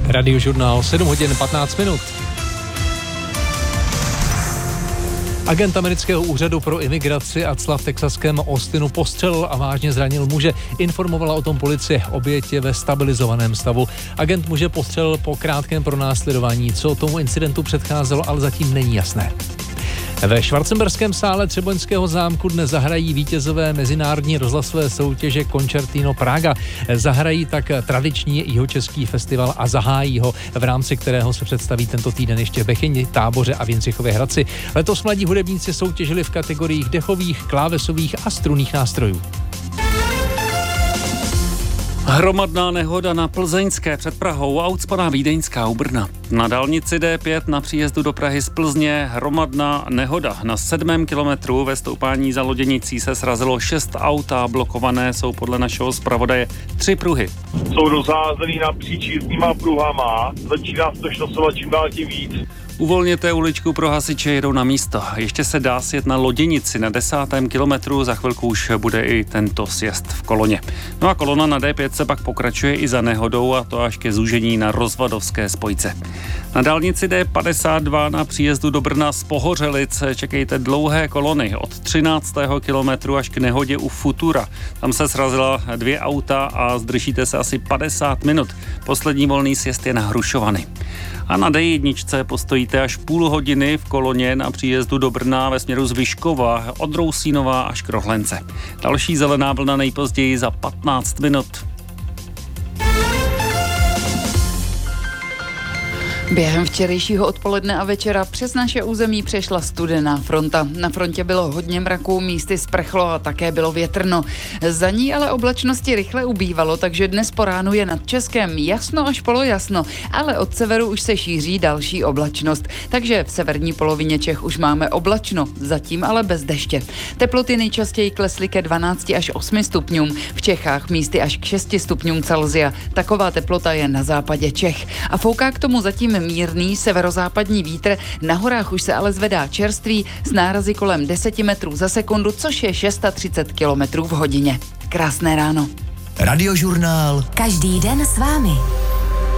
Radiožurnál 7 hodin 15 minut. Agent amerického úřadu pro imigraci a cla v texaském Austinu postřelil a vážně zranil muže. Informovala o tom policie. Oběť je ve stabilizovaném stavu. Agent muže postřelil po krátkém pronásledování. Co tomu incidentu předcházelo, ale zatím není jasné. Ve Schwarzenberském sále Třeboňského zámku dnes zahrají vítězové mezinárodní rozhlasové soutěže Concertino Praga. Zahrají tak tradiční jihočeský festival a zahájí ho, v rámci kterého se představí tento týden ještě v Bechyni, Táboře a v Jindřichově Hradci. Letos mladí hudebníci soutěžili v kategoriích dechových, klávesových a strunných nástrojů. Hromadná nehoda na Plzeňské před Prahou a ucpaná vídeňská u Brna. Na dálnici D5 na příjezdu do Prahy z Plzně hromadná nehoda. Na 7. kilometru ve stoupání za Loděnicí se srazilo 6 aut a blokované jsou podle našeho zpravodaje 3 pruhy. Jsou rozházený napříč jízdníma pruhama, začíná se to štosovat čím dál tím víc. Uvolněte uličku pro hasiče, jedou na místo. Ještě se dá sjet na Loděnici na 10. kilometru, za chvilku už bude i tento sjezd v koloně. No a kolona na D5 se pak pokračuje i za nehodou, a to až ke zúžení na Rozvadovské spojce. Na dálnici D52 na příjezdu do Brna z Pohořelic čekejte dlouhé kolony od 13. kilometru až k nehodě u Futura. Tam se srazila 2 auta a zdržíte se asi 50 minut. Poslední volný sjezd je na Hrušovany. A na D1 postojíte až půl hodiny v koloně na příjezdu do Brna ve směru z Vyškova od Rousínova až k Rohlence. Další zelená vlna nejpozději za 15 minut. Během včerejšího odpoledne a večera přes naše území přešla studená fronta. Na frontě bylo hodně mraků, místy sprchlo a také bylo větrno. Za ní ale oblačnosti rychle ubývalo, takže dnes po ránu je nad Českem jasno až polojasno, ale od severu už se šíří další oblačnost. Takže v severní polovině Čech už máme oblačno, zatím ale bez deště. Teploty nejčastěji klesly ke 12 až 8 stupňům, v Čechách místy až k 6 stupňům Celsia. Taková teplota je na západě Čech. A fouká k tomu zatím mírný severozápadní vítr, na horách už se ale zvedá čerstvý s nárazy kolem 10 metrů za sekundu, což je 630 kilometrů v hodině. Krásné ráno. Radiožurnál. Každý den s vámi.